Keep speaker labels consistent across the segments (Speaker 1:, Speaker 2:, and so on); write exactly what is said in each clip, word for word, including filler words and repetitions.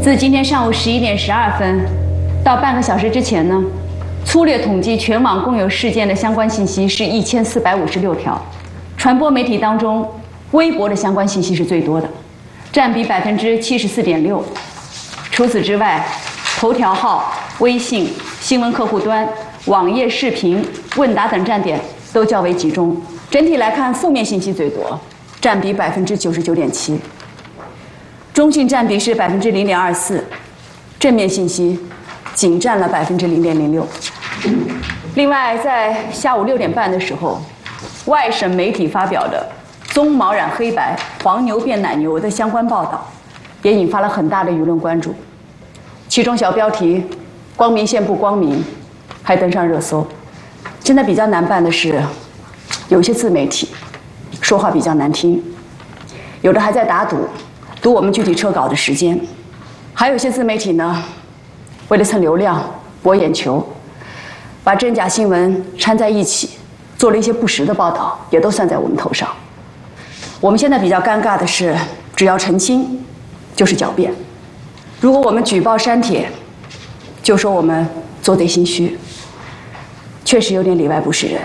Speaker 1: 自今天上午十一点十二分到半个小时之前呢，粗略统计全网共有事件的相关信息是一千四百五十六条。传播媒体当中，微博的相关信息是最多的，占比百分之七十四点六。除此之外，头条号、微信、新闻客户端、网页视频、问答等站点都较为集中。整体来看，负面信息最多，占比百分之九十九点七。中性占比是百分之零点二四，正面信息仅占了百分之零点零六。另外，在下午六点半的时候，外省媒体发表的“鬃毛染黑白，黄牛变奶牛”的相关报道，也引发了很大的舆论关注。其中小标题“光明线不光明”还登上热搜。现在比较难办的是，有些自媒体说话比较难听，有的还在打赌。读我们具体车稿的时间，还有些自媒体呢，为了蹭流量、博眼球，把真假新闻掺在一起，做了一些不实的报道，也都算在我们头上。我们现在比较尴尬的是，只要澄清，就是狡辩；如果我们举报删帖，就说我们做贼心虚，确实有点里外不是人。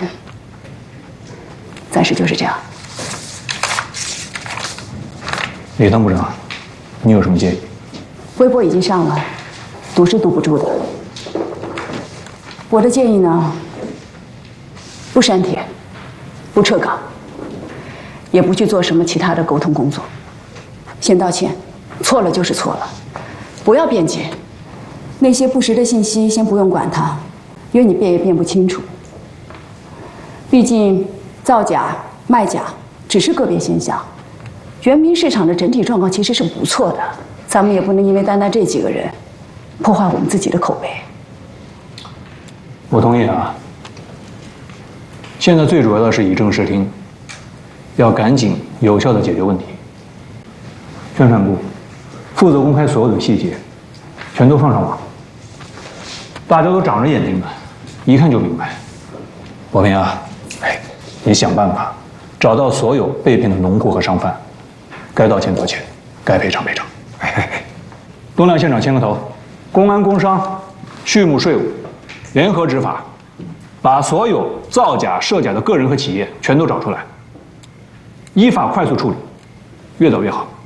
Speaker 1: 暂时就是这样。
Speaker 2: 李汤部长，你有什么建议？
Speaker 1: 微博已经上了，堵是堵不住的。我的建议呢，不删帖，不撤稿，也不去做什么其他的沟通工作。先道歉，错了就是错了，不要辩解。那些不实的信息先不用管它，因为你辩也辩不清楚。毕竟造假、卖假只是个别现象。原民市场的整体状况其实是不错的，咱们也不能因为单单这几个人，破坏我们自己的口碑。
Speaker 2: 我同意啊。现在最主要的是以正视听，要赶紧有效的解决问题。宣传部负责公开所有的细节，全都放上网，大家都长着眼睛的，一看就明白。伯明啊，哎，你想办法找到所有被骗的农户和商贩。该道歉道歉，该赔偿赔偿。东亮现场牵个头，公安、工商、畜牧、税务联合执法，把所有造假、设假的个人和企业全都找出来，依法快速处理，越早越好。